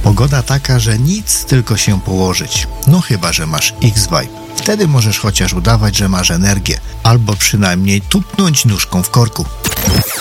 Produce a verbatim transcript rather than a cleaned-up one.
Pogoda taka, że nic, tylko się położyć. No chyba, że masz X-Vibe. Wtedy możesz chociaż udawać, że masz energię, albo przynajmniej tupnąć nóżką w korku.